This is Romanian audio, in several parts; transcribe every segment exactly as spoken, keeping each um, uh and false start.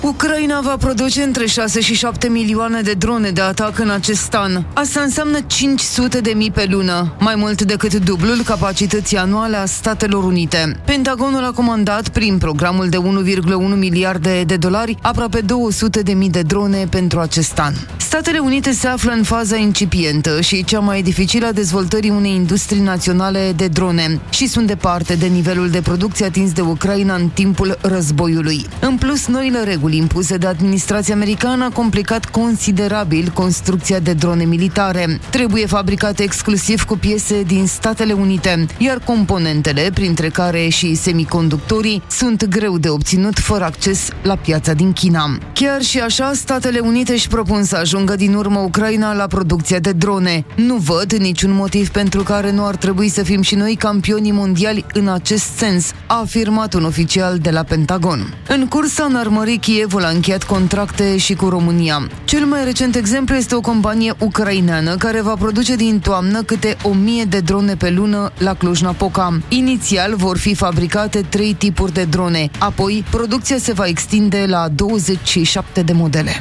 Ucraina va produce între șase și șapte milioane de drone de atac în acest an. Asta înseamnă cinci sute de mii pe lună, mai mult decât dublul capacității anuale a Statelor Unite. Pentagonul a comandat, prin programul de unu virgulă unu miliarde de dolari, aproape două sute de mii de drone pentru acest an. Statele Unite se află în faza incipientă și cea mai dificilă a dezvoltării unei industrii naționale de drone și sunt departe de nivelul de producție atins de Ucraina în timpul războiului. În plus, noile reguli impuse de administrația americană a complicat considerabil construcția de drone militare. Trebuie fabricate exclusiv cu piese din Statele Unite, iar componentele, printre care și semiconductorii, sunt greu de obținut fără acces la piața din China. Chiar și așa, Statele Unite își propun să ajungă din urmă Ucraina la producția de drone. Nu văd niciun motiv pentru care nu ar trebui să fim și noi campionii mondiali în acest sens, a afirmat un oficial de la Pentagon. În cursa înarmării, Kievul a încheiat contracte și cu România. Cel mai recent exemplu este o companie ucraineană care va produce din toamnă câte o mie de drone pe lună la Cluj-Napoca. Inițial vor fi fabricate trei tipuri de drone, apoi producția se va extinde la douăzeci și șapte de modele.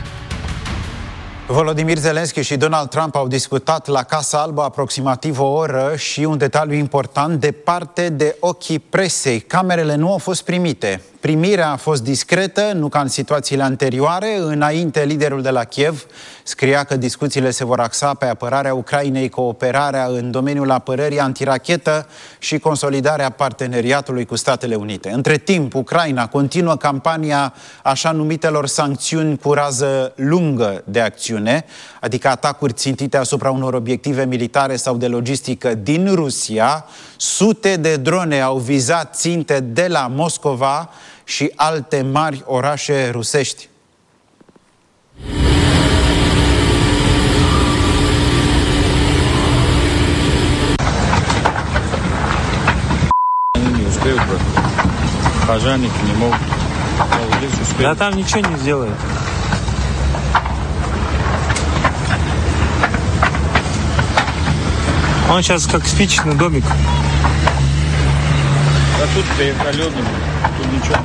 Volodymyr Zelensky și Donald Trump au discutat la Casa Albă aproximativ o oră și un detaliu important, departe de ochii presei. Camerele nu au fost primite. Primirea a fost discretă, nu ca în situațiile anterioare. Înainte, liderul de la Kiev scria că discuțiile se vor axa pe apărarea Ucrainei, cooperarea în domeniul apărării antirachetă și consolidarea parteneriatului cu Statele Unite. Între timp, Ucraina continuă campania așa numitelor sancțiuni cu rază lungă de acțiune, adică atacuri țintite asupra unor obiective militare sau de logistică din Rusia. Sute de drone au vizat ținte de la Moscova și alte mari orașe rusești. Да там ничего не сделает. Он сейчас как спичечный домик. А тут переходим, тут ничего.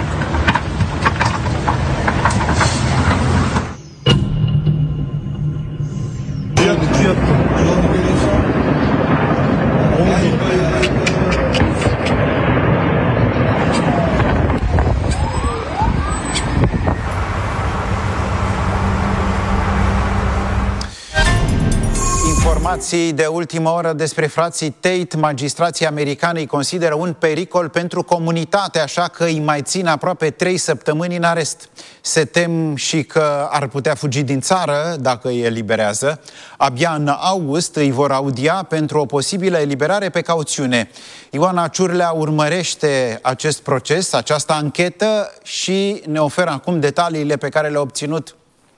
Informații de ultimă oră despre frații Tate. Magistrații americani îi consideră un pericol pentru comunitate, așa că îi mai țin aproape trei săptămâni în arest. Se tem și că ar putea fugi din țară dacă îi eliberează. Abia în august îi vor audia pentru o posibilă eliberare pe cauțiune. Ioana Ciurlea urmărește acest proces, această anchetă și ne oferă acum detaliile pe care le-a obținut.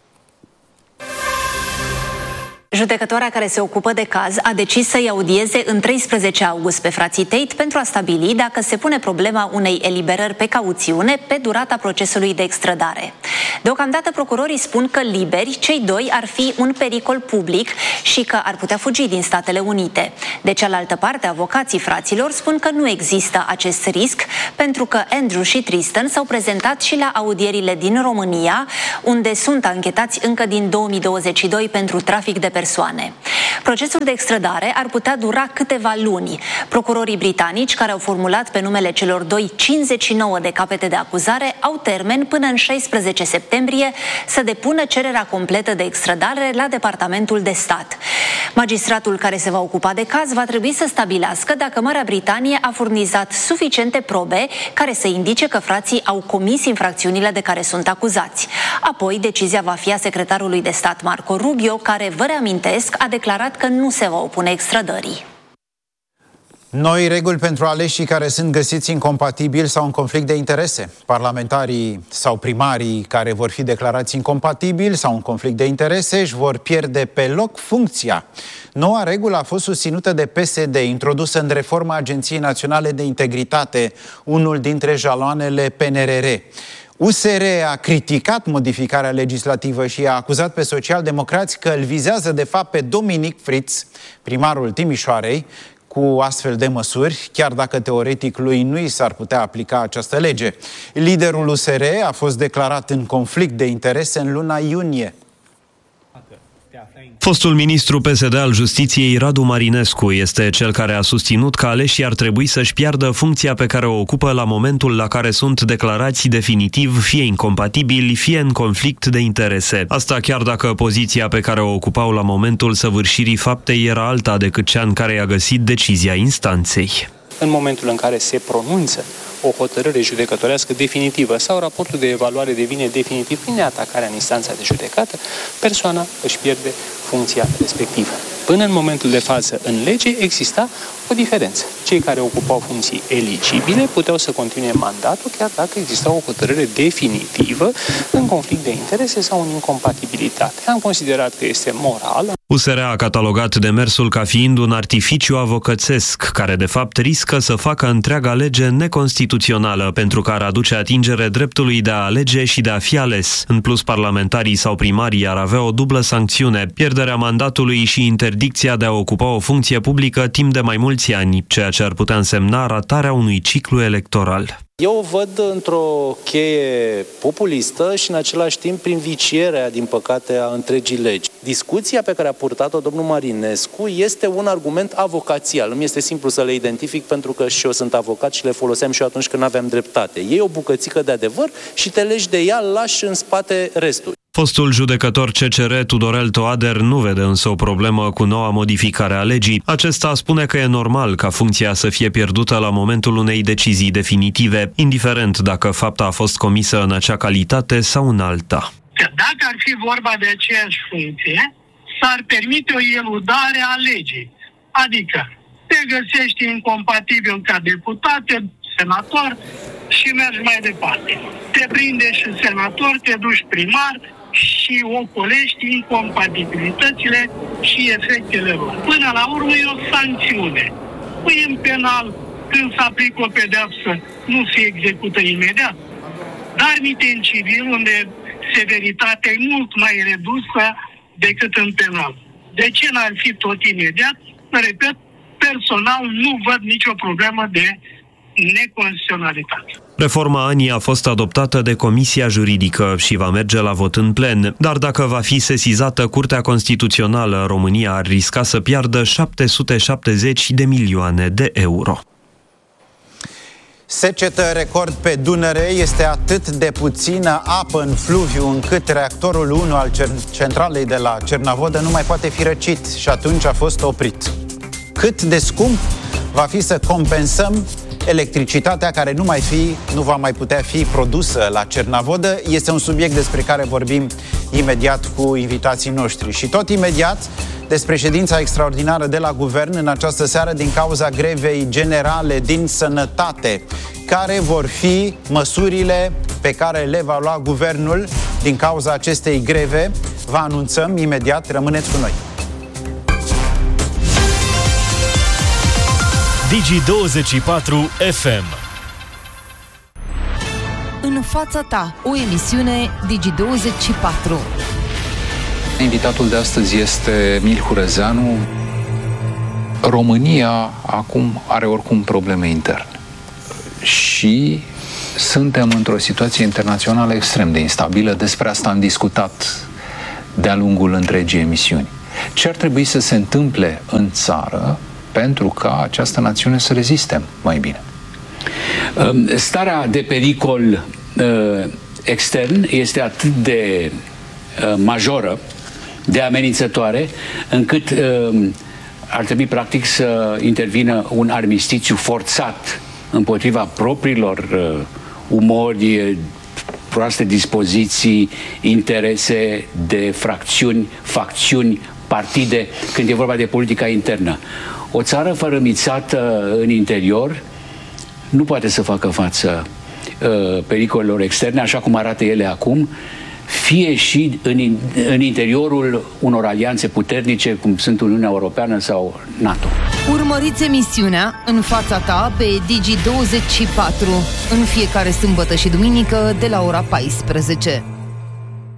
Judecătoarea care se ocupă de caz a decis să-i audieze în treisprezece august pe frații Tate pentru a stabili dacă se pune problema unei eliberări pe cauțiune pe durata procesului de extradare. Deocamdată procurorii spun că liberi, cei doi ar fi un pericol public și că ar putea fugi din Statele Unite. De cealaltă parte, avocații fraților spun că nu există acest risc pentru că Andrew și Tristan s-au prezentat și la audierile din România, unde sunt anchetați încă din două mii douăzeci și doi pentru trafic de persoane. Procesul de extradare ar putea dura câteva luni. Procurorii britanici, care au formulat pe numele celor doi cincizeci și nouă de capete de acuzare, au termen până în șaisprezece septembrie să depună cererea completă de extradare la Departamentul de Stat. Magistratul care se va ocupa de caz va trebui să stabilească dacă Marea Britanie a furnizat suficiente probe care să indice că frații au comis infracțiunile de care sunt acuzați. Apoi, decizia va fi a secretarului de stat Marco Rubio, care, vă reamintesc, a declarat că nu se va opune extradării. Noi reguli pentru aleșii care sunt găsiți incompatibili sau în conflict de interese. Parlamentarii sau primarii care vor fi declarați incompatibili sau în conflict de interese își vor pierde pe loc funcția. Noua regulă a fost susținută de P S D, introdusă în reforma Agenției Naționale de Integritate, unul dintre jaloanele P N R R. U S R a criticat modificarea legislativă și a acuzat pe socialdemocrați că îl vizează de fapt pe Dominic Fritz, primarul Timișoarei, cu astfel de măsuri, chiar dacă teoretic lui nu i s-ar putea aplica această lege. Liderul U S R a fost declarat în conflict de interese în luna iunie. Fostul ministru P S D al Justiției, Radu Marinescu, este cel care a susținut că aleșii ar trebui să-și piardă funcția pe care o ocupă la momentul la care sunt declarați definitiv fie incompatibili, fie în conflict de interese. Asta chiar dacă poziția pe care o ocupau la momentul săvârșirii faptei era alta decât cea în care i-a găsit decizia instanței. În momentul în care se pronunță o hotărâre judecătorească definitivă sau raportul de evaluare devine definitiv prin atacarea în instanța de judecată, persoana își pierde funcția respectivă. Până în momentul de față, în lege, exista o diferență. Cei care ocupau funcții eligibile puteau să continue mandatul chiar dacă exista o hotărâre definitivă în conflict de interese sau în incompatibilitate. Am considerat că este moral. U S R a catalogat demersul ca fiind un artificiu avocățesc, care de fapt riscă să facă întreaga lege neconstituțională, pentru că ar aduce atingere dreptului de a alege și de a fi ales. În plus, parlamentarii sau primarii ar avea o dublă sancțiune, pierderea mandatului și interdicția de a ocupa o funcție publică timp de mai mulți ani, ceea ce ar putea însemna ratarea unui ciclu electoral. Eu o văd într-o cheie populistă și în același timp prin vicierea, din păcate, a întregii legi. Discuția pe care a purtat-o domnul Marinescu este un argument avocațial. Îmi este simplu să le identific pentru că și eu sunt avocat și le foloseam și eu atunci când aveam dreptate. Iei o bucățică de adevăr și te legi de ea, lași în spate restul. Fostul judecător C C R Tudorel Toader nu vede însă o problemă cu noua modificare a legii. Acesta spune că e normal ca funcția să fie pierdută la momentul unei decizii definitive, indiferent dacă fapta a fost comisă în acea calitate sau în alta. Dacă ar fi vorba de aceeași funcție, s-ar permite o eludare a legii. Adică te găsești incompatibil ca deputat, senator și mergi mai departe. Te prinde și senator, te duci primar și ocolești incompatibilitățile și efectele lor. Până la urmă e o sancțiune. Păi în penal, când se aplică o pedeapsă, nu se execută imediat. Dar mite în civil, unde severitatea e mult mai redusă decât în penal. De ce n-ar fi tot imediat? Repet, personal nu văd nicio problemă de neconstituționalitate. Reforma A N I a fost adoptată de Comisia Juridică și va merge la vot în plen, dar dacă va fi sesizată Curtea Constituțională, România ar risca să piardă șapte sute șaptezeci de milioane de euro. Secetă record pe Dunăre, este atât de puțină apă în fluviu încât reactorul unu al centralei de la Cernavodă nu mai poate fi răcit și atunci a fost oprit. Cât de scump va fi să compensăm electricitatea care nu, mai fi, nu va mai putea fi produsă la Cernavodă este un subiect despre care vorbim imediat cu invitații noștri. Și tot imediat despre ședința extraordinară de la Guvern în această seară din cauza grevei generale din sănătate. Care vor fi măsurile pe care le va lua Guvernul din cauza acestei greve? Vă anunțăm imediat, rămâneți cu noi. Digi douăzeci și patru F M. În fața ta, o emisiune Digi douăzeci și patru. Invitatul de astăzi este Emil Hurezeanu. România acum are oricum probleme interne și suntem într-o situație internațională extrem de instabilă. Despre asta am discutat de-a lungul întregii emisiuni. Ce ar trebui să se întâmple în țară pentru ca această națiune să reziste mai bine? Starea de pericol extern este atât de majoră, de amenințătoare, încât ar trebui practic să intervină un armistițiu forțat împotriva propriilor umori, proaste dispoziții, interese de fracțiuni, facțiuni, partide, când e vorba de politica internă. O țară fărâmițată în interior nu poate să facă față uh, pericolelor externe, așa cum arată ele acum, fie și în, în interiorul unor alianțe puternice, cum sunt Uniunea Europeană sau NATO. Urmăriți emisiunea În fața ta pe Digi douăzeci și patru în fiecare sâmbătă și duminică de la ora paisprezece.